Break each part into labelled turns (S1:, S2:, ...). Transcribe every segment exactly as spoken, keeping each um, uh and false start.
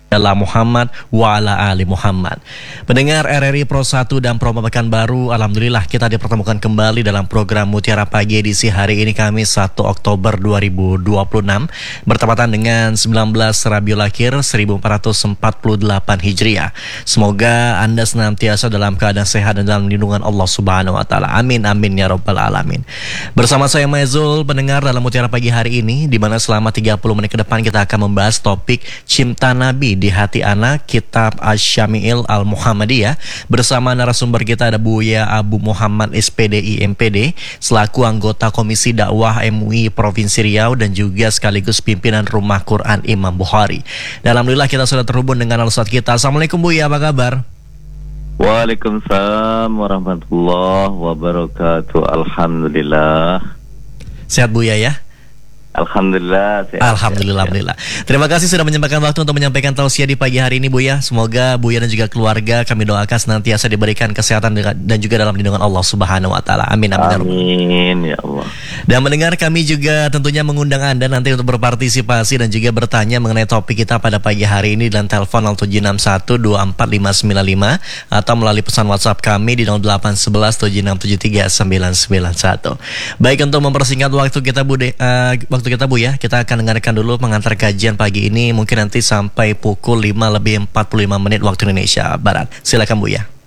S1: ala Muhammad wa ala ali Muhammad. Pendengar R R I Pro satu dan Pro Pekanbaru, alhamdulillah kita dipertemukan kembali dalam program Mutiara Pagi edisi hari ini Kamis satu Oktober dua ribu dua puluh enam bertepatan dengan sembilan belas Rabiul Akhir seribu empat ratus empat puluh delapan Hijriah. Semoga Anda senantiasa dalam keadaan sehat dan dalam lindungan Allah Subhanahu wa taala. Amin amin ya rabbal alamin. Bersama saya Maizul, pendengar dalam Mutiara Pagi hari ini, di mana selama tiga puluh menit ke depan kita akan membahas topik Cinta Nabi di Hati Anak, Kitab Asy-Syamil Al-Muhammadiyah. Bersama narasumber kita ada Buya Abu Muhammad S P D I M P D selaku anggota Komisi Dakwah M U I Provinsi Riau dan juga sekaligus pimpinan Rumah Quran Imam Bukhari. Dan alhamdulillah kita sudah terhubung dengan al-ustadz kita. Assalamualaikum Buya, apa kabar?
S2: Waalaikumsalam warahmatullahi wabarakatuh. Alhamdulillah.
S1: Sehat Buya ya?
S2: Alhamdulillah, sehat,
S1: Alhamdulillah,
S2: sehat,
S1: Alhamdulillah. Terima kasih sudah menyempatkan waktu untuk menyampaikan tausiah di pagi hari ini Buya. Semoga Buya dan juga keluarga kami doakan senantiasa diberikan kesehatan dan juga dalam lindungan Allah Subhanahu wa taala. Amin amin.
S2: Amin ya Allah.
S1: Dan mendengar, kami juga tentunya mengundang Anda nanti untuk berpartisipasi dan juga bertanya mengenai topik kita pada pagi hari ini dan telepon nol tujuh enam satu dua empat lima sembilan lima atau melalui pesan WhatsApp kami di nol delapan satu satu tujuh enam tujuh tiga sembilan sembilan satu. Baik, untuk mempersingkat waktu kita Bude, uh, waktu kita Bu ya, kita akan dengarkan dulu pengantar kajian pagi ini mungkin nanti sampai pukul lima lebih empat puluh lima menit waktu Indonesia Barat. Silakan Bu ya.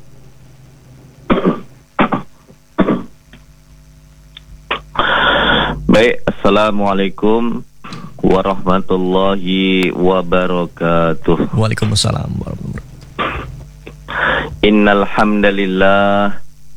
S2: Baik, Assalamualaikum warahmatullahi wabarakatuh.
S1: Waalaikumsalam warahmatullahi wabarakatuh.
S2: Innal hamdalillah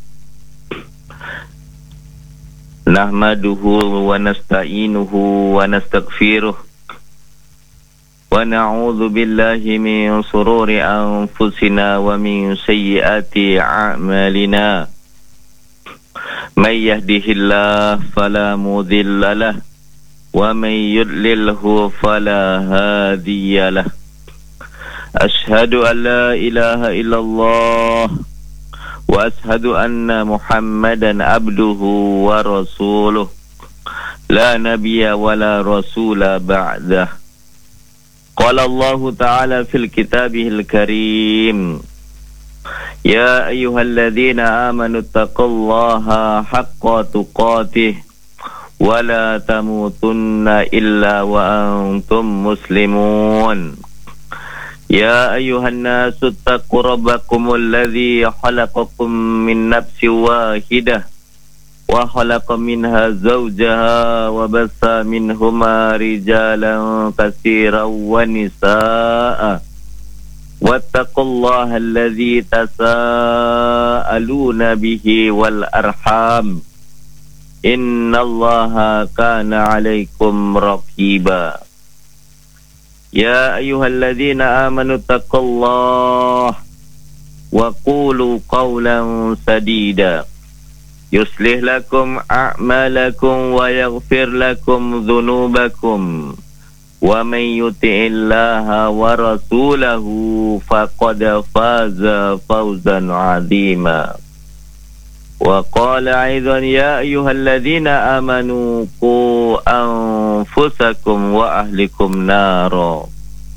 S2: nahmaduhu wa nasta'inuhu wa nastaghfiruh wa na'udzu billahi min shururi anfusina wa min sayyiati a'malina. May yahdihillahu fala mudilla lahu wa may yudlilhu fala hadiya lahu. Ashhadu an la ilaha illallah wa ashhadu anna Muhammadan abduhu wa rasuluh la nabiyya wa la rasula ba'dah. Qala Allah ta'ala fil kitabihil karim, ya ayyuhalladzina amanu taqullaha haqqa tuqatih wa la tamutunna illa wa antum muslimun. Ya ayyuhan nasu taqu rabbakumul ladzi khalaqakum min nafsin wahidah wa khalaqa minha zawjaha wa bassa minhuma rijalan katsiran wa nisaa'a wattaqullaha alladzi tasaaluna bihi wal arham innallaha kana 'alaikum raqiba. Ya ayyuhalladzina amanu taqullaha wa qulu qawlan sadida yuslih lakum a'malakum wa yaghfir lakum dhunubakum wa man yuti'illaha wa rasulahu faqad faza fawzan 'azima. Wa qala aidan ya ayyuhalladzina amanu qu anfusakum wa ahlikum naro.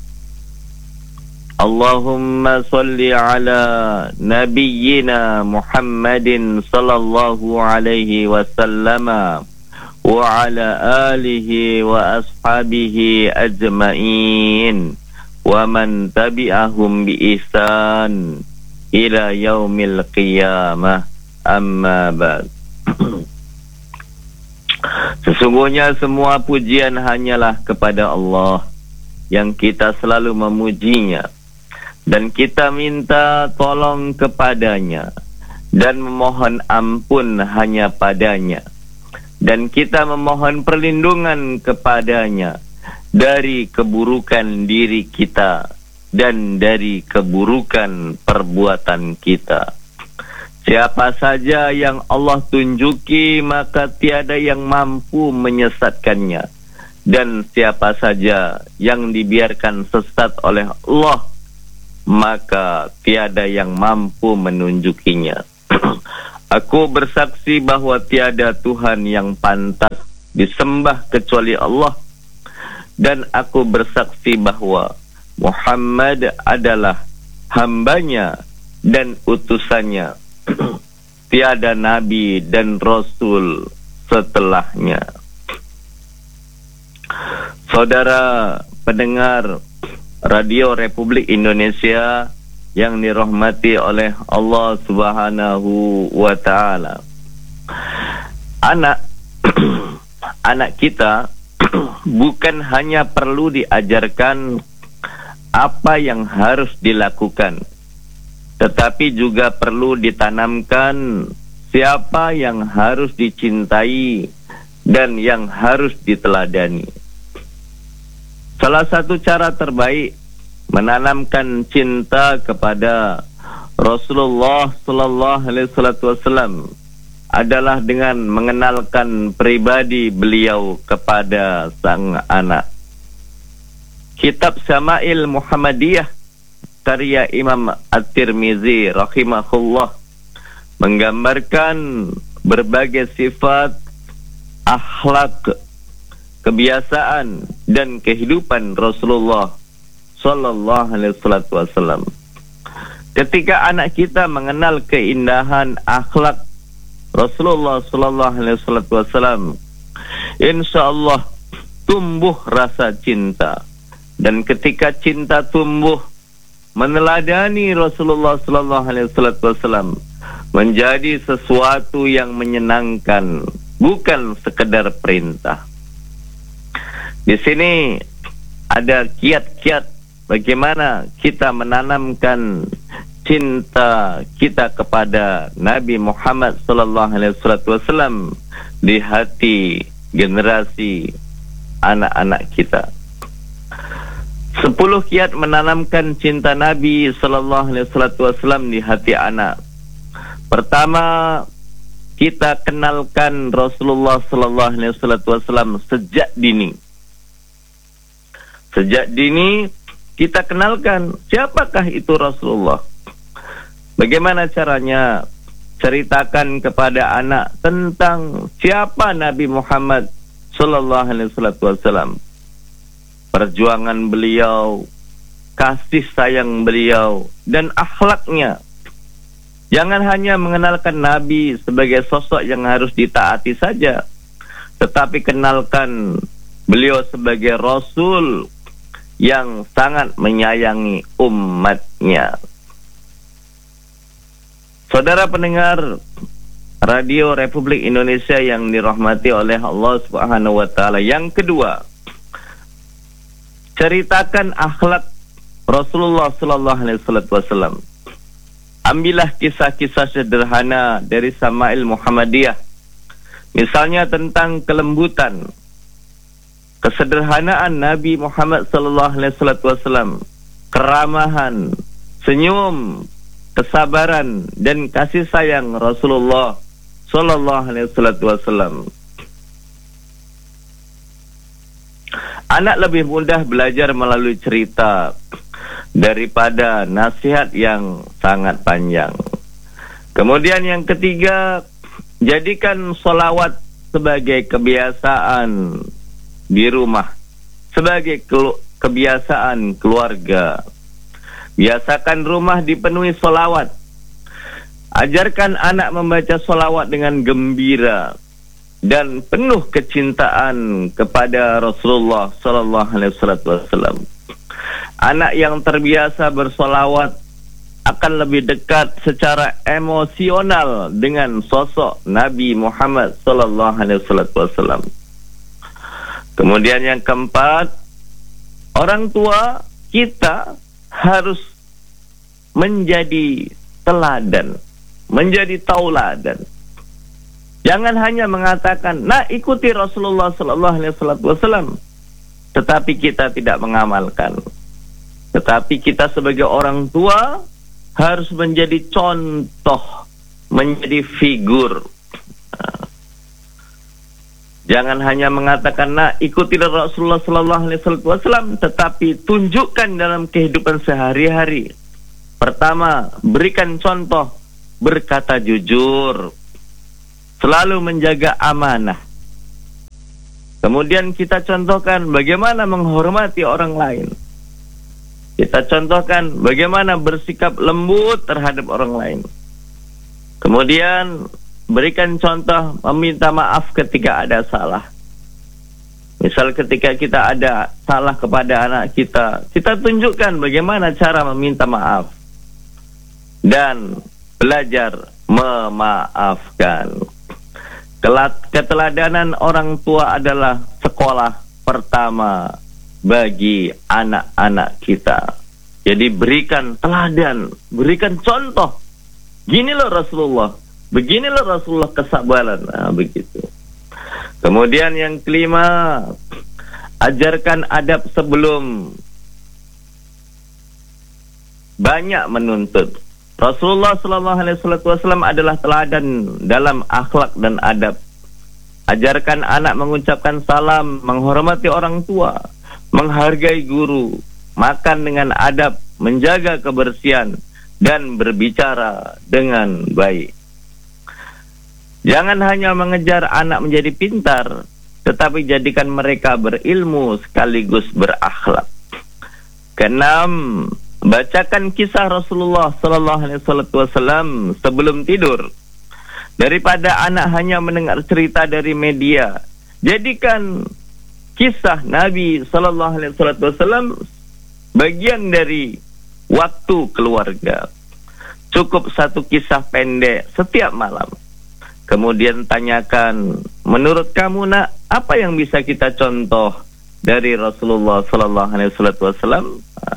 S2: Allahumma salli ala nabiyyina Muhammadin sallallahu alaihi wasallama wa ala alihi wa ashabihi ajma'in wa man tabi'ahum bi ihsan ila yaumil qiyamah. Amma ba'd. Sesungguhnya semua pujian hanyalah kepada Allah, yang kita selalu memujinya dan kita minta tolong kepadanya dan memohon ampun hanya padanya, dan kita memohon perlindungan kepadanya dari keburukan diri kita dan dari keburukan perbuatan kita. Siapa saja yang Allah tunjuki, maka tiada yang mampu menyesatkannya. Dan siapa saja yang dibiarkan sesat oleh Allah, maka tiada yang mampu menunjukinya. Aku bersaksi bahwa tiada Tuhan yang pantas disembah kecuali Allah. Dan aku bersaksi bahwa Muhammad adalah hambanya dan utusannya. Tiada nabi dan rasul setelahnya. Saudara pendengar Radio Republik Indonesia yang dirahmati oleh Allah Subhanahu wa taala. Anak anak kita bukan hanya perlu diajarkan apa yang harus dilakukan, tetapi juga perlu ditanamkan siapa yang harus dicintai dan yang harus diteladani. Salah satu cara terbaik menanamkan cinta kepada Rasulullah sallallahu alaihi wasallam adalah dengan mengenalkan pribadi beliau kepada sang anak. Kitab Syama'il Muhammadiyah karya Imam At-Tirmizi rahimahullah menggambarkan berbagai sifat, akhlak, kebiasaan dan kehidupan Rasulullah sallallahu alaihi wasallam. Ketika anak kita mengenal keindahan akhlak Rasulullah sallallahu alaihi wasallam, insyaallah tumbuh rasa cinta. Dan ketika cinta tumbuh, meneladani Rasulullah sallallahu alaihi wasallam menjadi sesuatu yang menyenangkan, bukan sekedar perintah. Di sini ada kiat-kiat bagaimana kita menanamkan cinta kita kepada Nabi Muhammad sallallahu alaihi wasallam di hati generasi anak-anak kita. Sepuluh kiat menanamkan cinta Nabi sallallahu alaihi wasallam di hati anak. Pertama, kita kenalkan Rasulullah sallallahu alaihi wasallam sejak dini. Sejak dini kita kenalkan siapakah itu Rasulullah. Bagaimana caranya? Ceritakan kepada anak tentang siapa Nabi Muhammad sallallahu alaihi wasallam. Perjuangan beliau, kasih sayang beliau, dan akhlaknya. Jangan hanya mengenalkan Nabi sebagai sosok yang harus ditaati saja, tetapi kenalkan beliau sebagai Rasul yang sangat menyayangi umatnya. Saudara pendengar Radio Republik Indonesia yang dirahmati oleh Allah Subhanahu wa taala, yang kedua, ceritakan akhlak Rasulullah sallallahu alaihi wasallam. Ambillah kisah-kisah sederhana dari Syama'il Muhammadiyah. Misalnya tentang kelembutan, kesederhanaan Nabi Muhammad sallallahu alaihi wasallam, keramahan, senyum, kesabaran dan kasih sayang Rasulullah sallallahu alaihi wasallam. Anak lebih mudah belajar melalui cerita daripada nasihat yang sangat panjang. Kemudian yang ketiga, jadikan sholawat sebagai kebiasaan di rumah, sebagai kebiasaan keluarga. Biasakan rumah dipenuhi sholawat. Ajarkan anak membaca sholawat dengan gembira dan penuh kecintaan kepada Rasulullah sallallahu alaihi wasallam. Anak yang terbiasa bersolawat akan lebih dekat secara emosional dengan sosok Nabi Muhammad sallallahu alaihi wasallam. Kemudian yang keempat, orang tua kita harus menjadi teladan, menjadi tauladan. Jangan hanya mengatakan, nah ikuti Rasulullah sallallahu alaihi wasallam, tetapi kita tidak mengamalkan. Tetapi kita sebagai orang tua harus menjadi contoh, menjadi figur. Jangan hanya mengatakan, nah ikuti Rasulullah sallallahu alaihi wasallam, tetapi tunjukkan dalam kehidupan sehari-hari. Pertama, berikan contoh, berkata jujur, selalu menjaga amanah. Kemudian kita contohkan bagaimana menghormati orang lain. Kita contohkan bagaimana bersikap lembut terhadap orang lain. Kemudian berikan contoh meminta maaf ketika ada salah. Misal ketika kita ada salah kepada anak kita, kita tunjukkan bagaimana cara meminta maaf dan belajar memaafkan. Keteladanan orang tua adalah sekolah pertama bagi anak-anak kita. Jadi berikan teladan, berikan contoh. Gini loh Rasulullah, beginilah Rasulullah kesabaran. Nah, begitu. Kemudian yang kelima, ajarkan adab sebelum banyak menuntut. Rasulullah Shallallahu Alaihi Wasallam adalah teladan dalam akhlak dan adab. Ajarkan anak mengucapkan salam, menghormati orang tua, menghargai guru, makan dengan adab, menjaga kebersihan, dan berbicara dengan baik. Jangan hanya mengejar anak menjadi pintar, tetapi jadikan mereka berilmu sekaligus berakhlak. Keenam, bacakan kisah Rasulullah Sallallahu Alaihi Wasallam sebelum tidur. Daripada anak hanya mendengar cerita dari media, jadikan kisah Nabi Sallallahu Alaihi Wasallam bagian dari waktu keluarga. Cukup satu kisah pendek setiap malam. Kemudian tanyakan, menurut kamu nak, apa yang bisa kita contoh dari Rasulullah Sallallahu Alaihi Wasallam?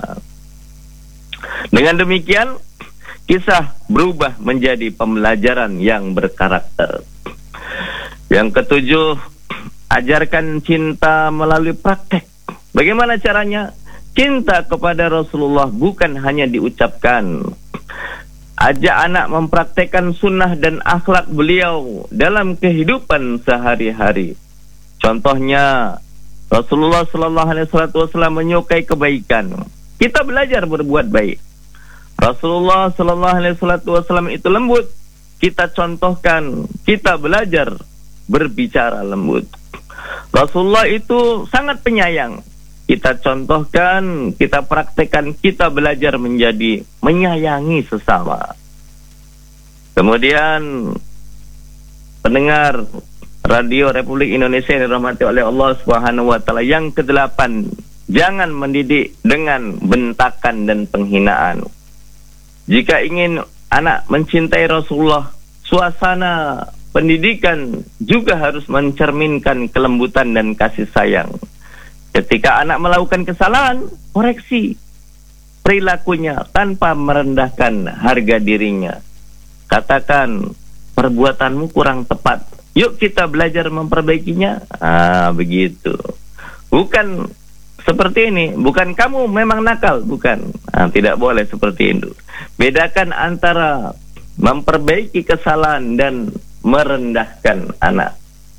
S2: Dengan demikian, kisah berubah menjadi pembelajaran yang berkarakter. Yang ketujuh, ajarkan cinta melalui praktek. Bagaimana caranya? Cinta kepada Rasulullah bukan hanya diucapkan. Ajak anak mempraktekkan sunnah dan akhlak beliau dalam kehidupan sehari-hari. Contohnya, Rasulullah Sallallahu Alaihi Wasallam menyukai kebaikan. Kita belajar berbuat baik. Rasulullah Sallallahu Alaihi Wasallam itu lembut. Kita contohkan, kita belajar berbicara lembut. Rasulullah itu sangat penyayang. Kita contohkan, kita praktekkan, kita belajar menjadi menyayangi sesama. Kemudian pendengar Radio Republik Indonesia yang dirahmati oleh Allah Subhanahu wa taala, yang kedelapan, jangan mendidik dengan bentakan dan penghinaan. Jika ingin anak mencintai Rasulullah, suasana pendidikan juga harus mencerminkan kelembutan dan kasih sayang. Ketika anak melakukan kesalahan, koreksi perilakunya tanpa merendahkan harga dirinya. Katakan, perbuatanmu kurang tepat, yuk kita belajar memperbaikinya. Ah, begitu. Bukan seperti ini, bukan kamu memang nakal, bukan. Ah, tidak boleh seperti itu. Bedakan antara memperbaiki kesalahan dan merendahkan anak.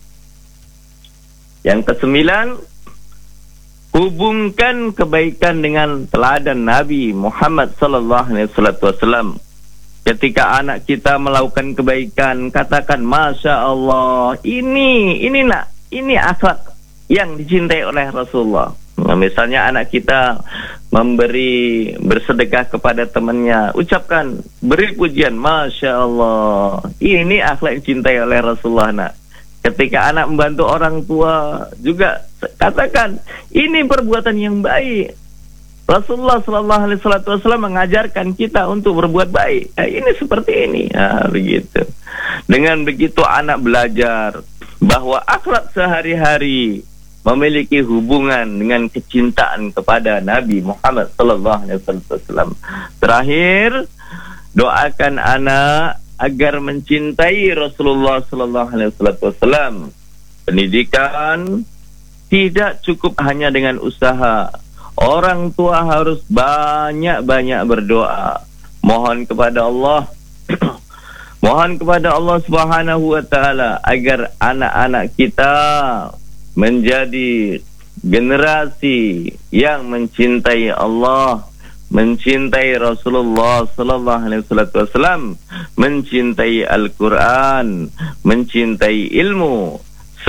S2: Yang kesembilan, hubungkan kebaikan dengan teladan Nabi Muhammad Sallallahu Alaihi Wasallam. Ketika anak kita melakukan kebaikan, katakan, Masya Allah, ini, ini nak, ini akhlak yang dicintai oleh Rasulullah. Nah, misalnya anak kita memberi, bersedekah kepada temannya, ucapkan, beri pujian, Masya Allah, ini akhlak yang dicintai oleh Rasulullah nak. Ketika anak membantu orang tua, juga katakan, ini perbuatan yang baik. Rasulullah Sallallahu Alaihi Wasallam mengajarkan kita untuk berbuat baik. Nah, ini seperti ini. Nah, begitu. Dengan begitu anak belajar bahwa akhlak sehari-hari memiliki hubungan dengan kecintaan kepada Nabi Muhammad Sallallahu Alaihi Wasallam. Terakhir, doakan anak agar mencintai Rasulullah Sallallahu Alaihi Wasallam. Pendidikan tidak cukup hanya dengan usaha. Orang tua harus banyak-banyak berdoa. Mohon kepada Allah, mohon kepada Allah Subhanahu wa taala agar anak-anak kita menjadi generasi yang mencintai Allah, mencintai Rasulullah Sallallahu Alaihi Wasallam, mencintai Al-Quran, mencintai ilmu,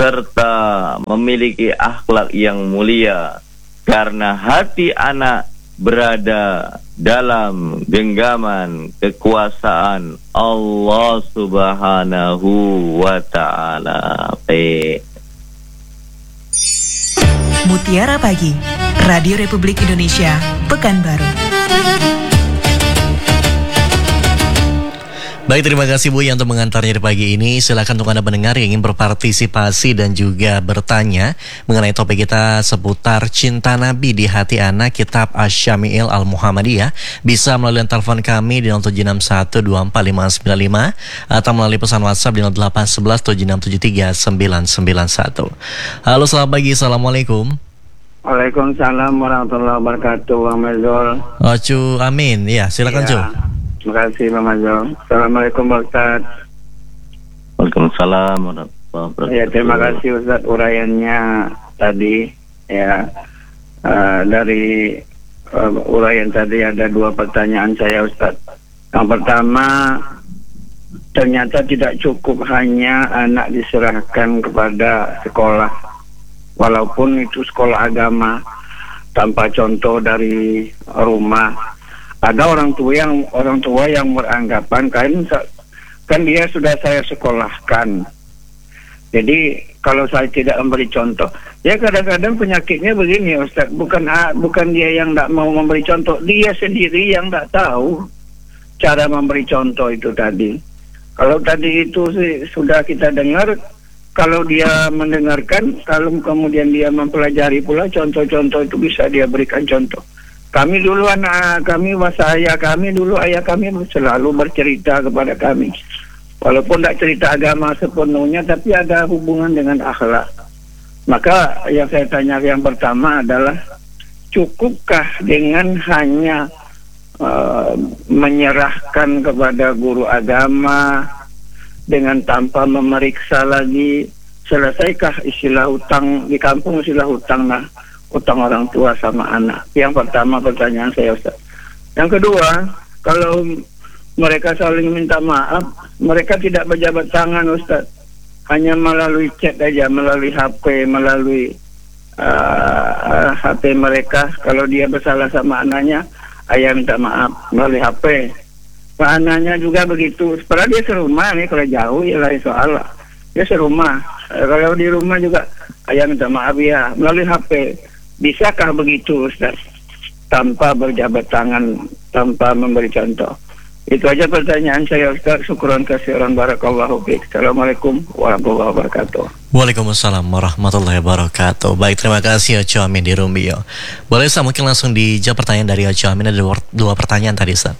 S2: serta memiliki akhlak yang mulia. Karena hati anak berada dalam genggaman kekuasaan Allah Subhanahu wa Ta'ala.
S3: Mutiara Pagi, Radio Republik Indonesia, Pekanbaru.
S1: Baik, terima kasih Bu yang untuk mengantarnya di pagi ini. Silakan untuk Anda pendengar yang ingin berpartisipasi dan juga bertanya mengenai topik kita seputar Cinta Nabi di Hati Anak, Kitab Asy-Syamil Al-Muhammadiyah, bisa melalui telepon kami di nol tujuh enam satu dua empat lima sembilan lima atau melalui pesan WhatsApp di nol delapan satu satu tujuh enam tujuh tiga sembilan sembilan satu. Halo, selamat pagi. Assalamualaikum.
S4: Waalaikumsalam warahmatullahi wabarakatuh, Bang Mazul.
S1: Oh, Cu, amin. Ya, silakan,
S4: ya.
S1: Cu.
S4: Terima kasih, Bang Mazul. Assalamualaikum, Pak Ustaz.
S2: Waalaikumsalam warahmatullahi wabarakatuh.
S4: Ya, terima kasih Ustaz uraiannya tadi. Ya, uh, dari uh, uraian tadi ada dua pertanyaan saya, Ustaz. Yang pertama, ternyata tidak cukup hanya anak diserahkan kepada sekolah, walaupun itu sekolah agama, tanpa contoh dari rumah. Ada orang tua yang orang tua yang beranggapan kan kan dia sudah saya sekolahkan. Jadi kalau saya tidak memberi contoh, ya kadang-kadang penyakitnya begini, Ustaz. Bukan bukan dia yang tidak mau memberi contoh, dia sendiri yang tidak tahu cara memberi contoh itu tadi. Kalau tadi itu sih, sudah kita dengar, kalau dia mendengarkan, kalau kemudian dia mempelajari pula contoh-contoh itu bisa dia berikan contoh. Kami dulu anak kami, saya kami dulu ayah kami selalu bercerita kepada kami. Walaupun tidak cerita agama sepenuhnya, tapi ada hubungan dengan akhlak. Maka yang saya tanya yang pertama adalah, cukupkah dengan hanya uh, menyerahkan kepada guru agama dengan tanpa memeriksa lagi? Selesaikah istilah hutang di kampung, istilah hutang nah utang orang tua sama anak? Yang pertama pertanyaan saya, Ustaz. Yang kedua, kalau mereka saling minta maaf, mereka tidak berjabat tangan, Ustaz. Hanya melalui chat aja, melalui H P, melalui uh, H P mereka. Kalau dia bersalah sama anaknya, ayah minta maaf melalui H P. Pak anaknya juga begitu. Padahal dia serumah nih, kalau jauh ya lain soal. Dia serumah. Kalau di rumah juga, ayah minta maaf ya melalui H P. Bisakah begitu, Ustaz? Tanpa berjabat tangan, tanpa memberi contoh. Itu aja pertanyaan saya, Ustaz. Syukran kasiran, barakallahu fiik. Assalamualaikum warahmatullahi wabarakatuh.
S1: Waalaikumsalam warahmatullahi wabarakatuh. Baik, terima kasih Oco Amin di Rumbio. Boleh saya mungkin langsung dijawab pertanyaan dari Oco Amin. Ada dua, dua pertanyaan tadi, Ustaz.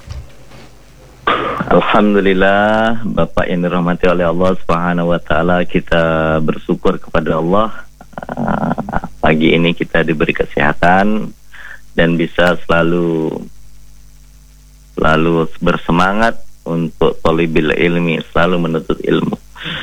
S2: Alhamdulillah, Bapak yang dirahmati oleh Allah Subhanahu wa Ta'ala, kita bersyukur kepada Allah. Uh, pagi ini kita diberi kesehatan dan bisa selalu selalu bersemangat untuk thalibil ilmi, selalu menuntut ilmu.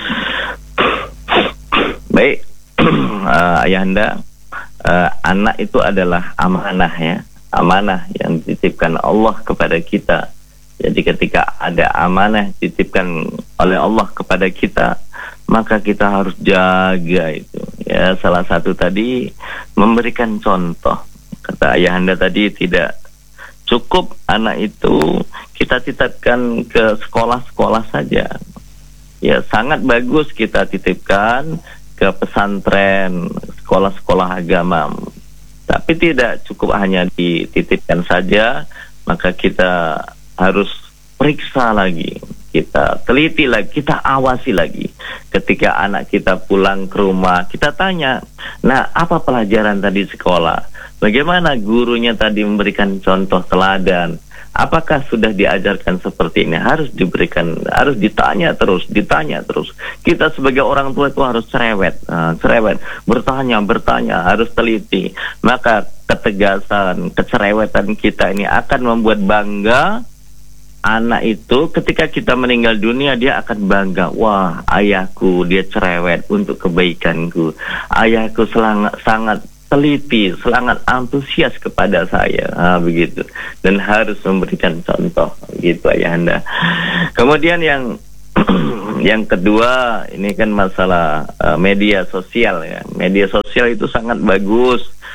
S2: Baik, uh, ayahanda, uh, anak itu adalah amanah ya, amanah yang dititipkan Allah kepada kita. Jadi ketika ada amanah dititipkan oleh Allah kepada kita, maka kita harus jaga itu. Ya, salah satu tadi memberikan contoh. Kata ayahanda tadi, tidak cukup anak itu kita titipkan ke sekolah-sekolah saja. Ya, sangat bagus kita titipkan ke pesantren, sekolah-sekolah agama. Tapi tidak cukup hanya dititipkan saja, maka kita harus periksa lagi, kita teliti lagi, kita awasi lagi. Ketika anak kita pulang ke rumah, kita tanya, nah apa pelajaran tadi sekolah? Bagaimana gurunya tadi memberikan contoh teladan? Apakah sudah diajarkan seperti ini? Harus diberikan, harus ditanya terus, ditanya terus. Kita sebagai orang tua itu harus cerewet, uh, cerewet, bertanya, bertanya, harus teliti. Maka ketegasan, kecerewetan kita ini akan membuat bangga anak itu. Ketika kita meninggal dunia, dia akan bangga, wah ayahku dia cerewet untuk kebaikanku, ayahku selang, sangat teliti, sangat antusias kepada saya, nah, begitu. Dan harus memberikan contoh, gitu ayahanda. Kemudian yang yang kedua, ini kan masalah uh, media sosial ya. Media sosial itu sangat bagus,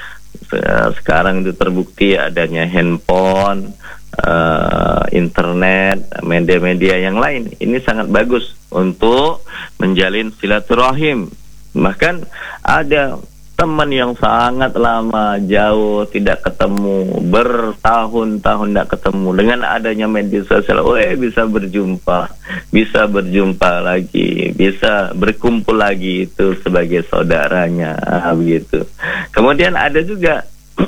S2: sekarang itu terbukti adanya handphone, uh, internet, media-media yang lain. Ini sangat bagus untuk menjalin silaturahim. Bahkan ada teman yang sangat lama jauh tidak ketemu, bertahun-tahun tidak ketemu, dengan adanya media sosial, oh eh bisa berjumpa, bisa berjumpa lagi, bisa berkumpul lagi itu sebagai saudaranya, begitu. Kemudian ada juga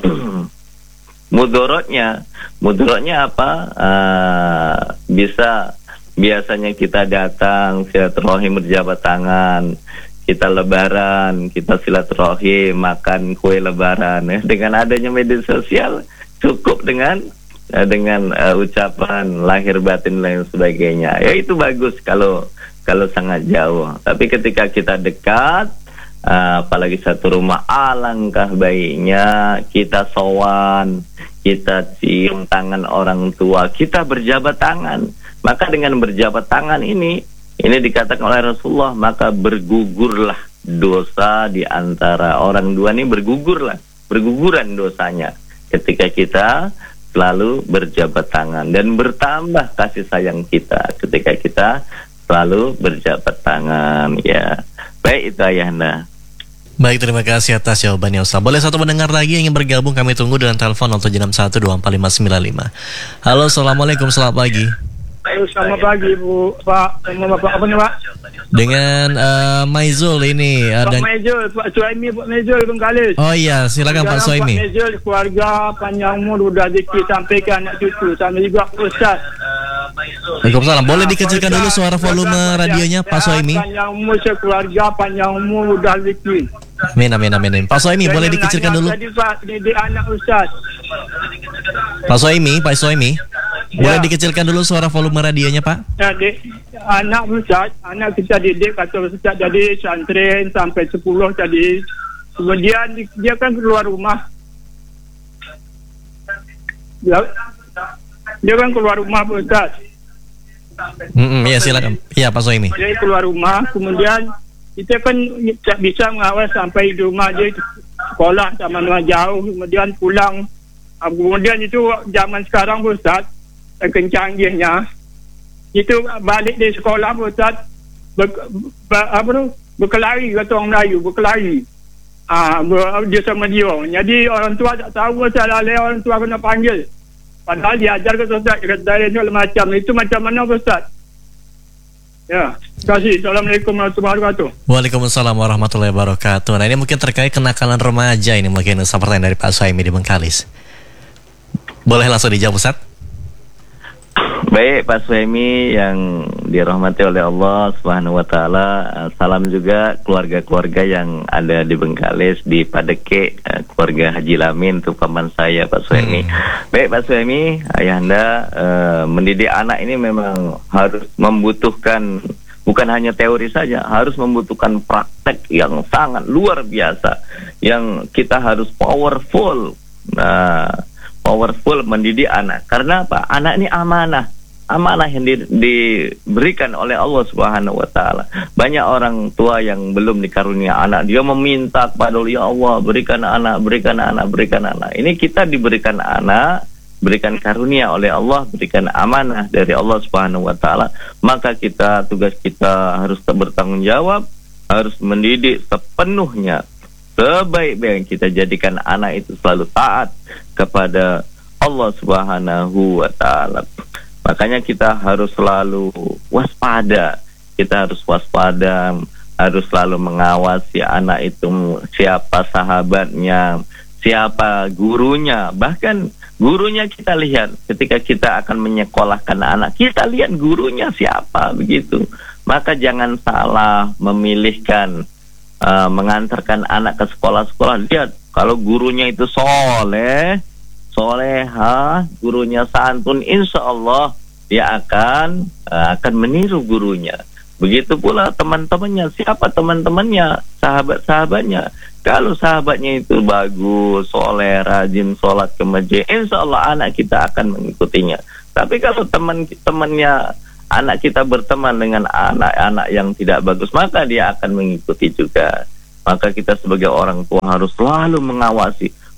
S2: mudorotnya, mudorotnya apa? Uh, bisa biasanya kita datang silaturahim berjabat tangan, kita lebaran, kita silaturahim, makan kue lebaran. Ya. Dengan adanya media sosial, cukup dengan uh, dengan uh, ucapan lahir batin lain sebagainya. Ya itu bagus kalau kalau sangat jauh. Tapi ketika kita dekat, uh, apalagi satu rumah, alangkah baiknya kita sowan, kita cium tangan orang tua, kita berjabat tangan. Maka dengan berjabat tangan ini, ini dikatakan oleh Rasulullah, maka bergugurlah dosa di antara orang dua ini, bergugurlah, berguguran dosanya ketika kita selalu berjabat tangan, dan bertambah kasih sayang kita ketika kita selalu berjabat tangan. Ya, baik itu Ayahanda.
S1: Baik, terima kasih atas jawabannya Ustaz. Boleh satu pendengar lagi yang ingin bergabung, kami tunggu dengan telepon nol tujuh enam satu dua empat lima sembilan lima. Halo, Assalamualaikum, selamat pagi.
S5: Selamat pagi Bu, Pak. Nama Bapak apa nih Pak?
S1: Dengan uh, Maizul ini uh,
S5: Pak
S1: dan...
S5: Maizul, Pak Suhaimi, Pak Maizul Bengkalis.
S1: Oh iya, silakan Pak Suhaimi.
S5: Pak Maizul, keluarga panjang umur, udah rezeki sampaikan anak cucu, sama juga Ustaz.
S1: Waalaikumsalam. Boleh dikecilkan dulu suara volume radionya Pak Suhaimi?
S5: Panjang umur sekeluarga, panjang umur, udah rezeki.
S1: Amin, amin, amin. Pak Suhaimi, boleh dikecilkan dulu?
S5: Tadi Pak, didik anak Ustaz.
S1: Pak Suhaimi, Pak Suhaimi. Boleh
S5: Ya.
S1: dikecilkan dulu suara volume radionya, Pak?
S5: Ya, dek, anak Ustaz, anak kita didik kata Ustaz jadi santren sampai sepuluh tadi. Kemudian dia kan keluar rumah. Dia, dia kan keluar rumah Ustaz.
S1: Mm-mm, ya silakan. Iya Pak Suhaimi.
S5: Dia keluar rumah, kemudian kita kan tak bisa mengawal sampai di rumah dia sekolah sama-sama jauh, kemudian pulang. Kemudian itu zaman sekarang Ustaz, kencanggihnya itu balik dari sekolah Ustaz, ber, ber, apa tu berkelari, kata orang Melayu, berkelari. Ah, ber, dia sama dia. Jadi orang tua tak tahu Ustaz, alih orang tua kena panggil. Padahal dia ajar ke Ustaz, kata dia macam itu, macam mana Ustaz? Ya, terima kasih. Assalamualaikum warahmatullahi wabarakatuh.
S1: Waalaikumsalam warahmatullahi wabarakatuh. Nah, ini mungkin terkait kenakalan remaja, ini mungkin seperti dari Pak Suhaimi di Bengkalis. Boleh langsung dijawab Ustaz?
S2: Baik Pak Suhaimi yang dirahmati oleh Allah Subhanahu wa taala, salam juga keluarga-keluarga yang ada di Bengkalis, di Padeke, keluarga Haji Lamin, itu paman saya Pak Suhaimi. Hmm. Baik Pak Suhaimi, Ayahanda, uh, mendidik anak ini memang harus membutuhkan bukan hanya teori saja, harus membutuhkan praktek yang sangat luar biasa, yang kita harus powerful. Nah, powerful mendidik anak. Karena apa? Anak ini amanah. Amanah yang di, diberikan oleh Allah Subhanahu wa taala. Banyak orang tua yang belum dikarunia anak, dia meminta kepada Allah, ya Allah, berikan anak, berikan anak, berikan anak. Ini kita diberikan anak, berikan karunia oleh Allah, berikan amanah dari Allah Subhanahu wa taala. Maka kita, tugas kita harus bertanggung jawab, harus mendidik sepenuhnya. Sebaik-baik kita jadikan anak itu selalu taat kepada Allah Subhanahu wa taala. Makanya kita harus selalu waspada. Kita harus waspada, harus selalu mengawasi anak itu, siapa sahabatnya, siapa gurunya. Bahkan gurunya kita lihat ketika kita akan menyekolahkan anak, kita lihat gurunya siapa, begitu. Maka jangan salah memilihkan Uh, mengantarkan anak ke sekolah-sekolah. Lihat, kalau gurunya itu soleh, soleha, gurunya santun, insya Allah dia akan uh, akan meniru gurunya. Begitu pula teman-temannya, siapa teman-temannya, sahabat-sahabatnya. Kalau sahabatnya itu bagus, soleh, rajin, sholat ke masjid, insya Allah anak kita akan mengikutinya. Tapi kalau teman-temannya, anak kita berteman dengan anak-anak yang tidak bagus, maka dia akan mengikuti juga. Maka kita sebagai orang tua harus selalu mengawasi,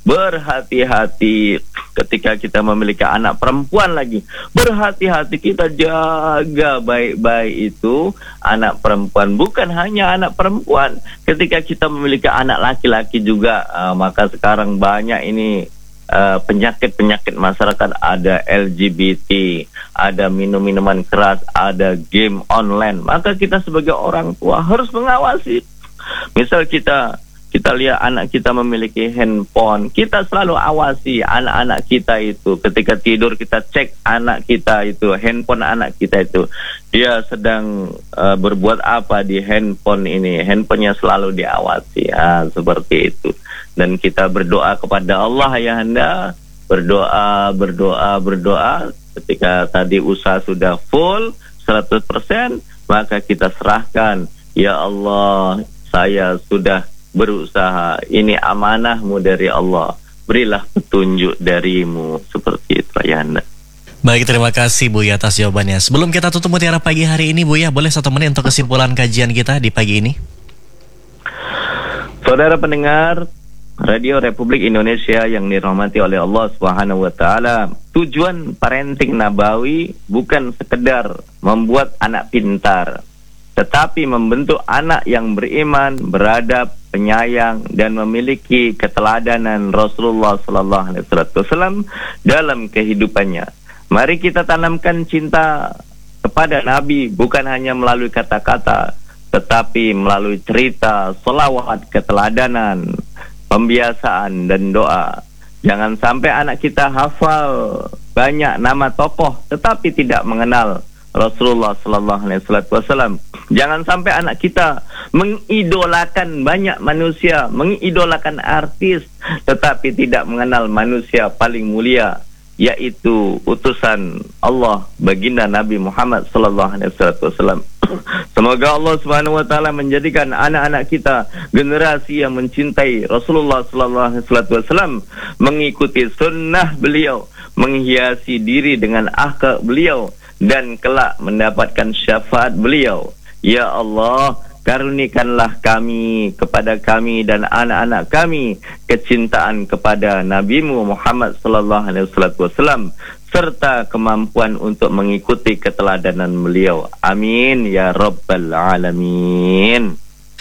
S2: berhati-hati ketika kita memiliki anak perempuan lagi. Berhati-hati, kita jaga baik-baik itu anak perempuan. Bukan hanya anak perempuan, ketika kita memiliki anak laki-laki juga, uh, maka sekarang banyak ini uh, penyakit-penyakit masyarakat. Ada L G B T, ada minum-minuman keras, ada game online. Maka kita sebagai orang tua harus mengawasi. Misal kita Kita lihat anak kita memiliki handphone, kita selalu awasi anak-anak kita itu. Ketika tidur kita cek anak kita itu, handphone anak kita itu, dia sedang uh, berbuat apa di handphone ini. Handphonenya selalu diawasi, ya, seperti itu. Dan kita berdoa kepada Allah ayahanda, berdoa, berdoa, berdoa. Ketika tadi usaha sudah full seratus persen, maka kita serahkan, ya Allah, saya sudah berusaha, ini amanahmu dari Allah, berilah petunjuk darimu, seperti itu ayahanda.
S1: Baik, terima kasih Buya atas jawabannya. Sebelum kita tutup Mutiara Pagi hari ini, Buya, boleh satu menit untuk kesimpulan kajian kita di pagi ini?
S2: Saudara pendengar Radio Republik Indonesia yang dirahmati oleh Allah Subhanahu wa taala, tujuan parenting nabawi bukan sekedar membuat anak pintar, tetapi membentuk anak yang beriman, beradab, penyayang, dan memiliki keteladanan Rasulullah Sallallahu Alaihi Wasallam dalam kehidupannya. Mari kita tanamkan cinta kepada Nabi bukan hanya melalui kata-kata, tetapi melalui cerita, selawat, keteladanan, pembiasaan, dan doa. Jangan sampai anak kita hafal banyak nama tokoh, tetapi tidak mengenal Rasulullah Sallallahu Alaihi Wasallam. Jangan sampai anak kita mengidolakan banyak manusia, mengidolakan artis, tetapi tidak mengenal manusia paling mulia, yaitu utusan Allah, baginda Nabi Muhammad Sallallahu Alaihi Wasallam. Semoga Allah Subhanahu Wa Taala menjadikan anak-anak kita generasi yang mencintai Rasulullah Sallallahu Alaihi Wasallam, mengikuti sunnah beliau, menghiasi diri dengan akhlak beliau, dan kelak mendapatkan syafaat beliau. Ya Allah, karunikanlah kami, kepada kami dan anak-anak kami, kecintaan kepada Nabi-Mu Muhammad sallallahu alaihi wasallam serta kemampuan untuk mengikuti keteladanan beliau. Amin ya rabbal alamin.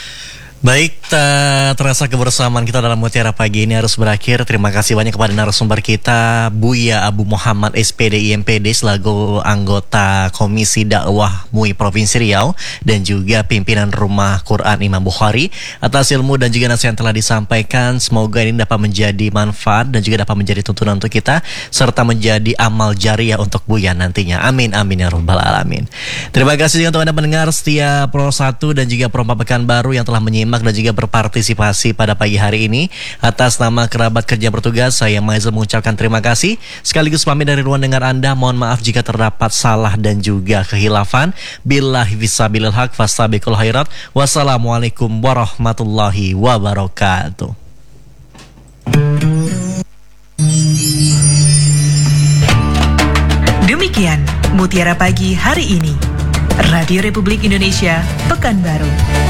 S1: Baik, terasa kebersamaan kita dalam Mutiara Pagi ini harus berakhir. Terima kasih banyak kepada narasumber kita, Buya Abu Muhammad S P D I M P D selaku anggota Komisi Dakwah M U I Provinsi Riau, dan juga pimpinan Rumah Quran Imam Bukhari, atas ilmu dan juga nasihat yang telah disampaikan. Semoga ini dapat menjadi manfaat dan juga dapat menjadi tuntunan untuk kita, serta menjadi amal jariah untuk Buya nantinya. Amin, amin ya rabbal alamin. Terima kasih juga untuk Anda pendengar setia Pro satu dan juga Pro empat Pekanbaru yang telah menyimak dan juga berpartisipasi pada pagi hari ini. Atas nama kerabat kerja bertugas, saya Maizal mengucapkan terima kasih sekaligus pamit dari ruang dengar Anda. Mohon maaf jika terdapat salah dan juga kehilafan. Billahi fisabilil haq fastabiqul khairat. Wassalamualaikum warahmatullahi wabarakatuh.
S3: Demikian Mutiara Pagi hari ini, Radio Republik Indonesia Pekanbaru.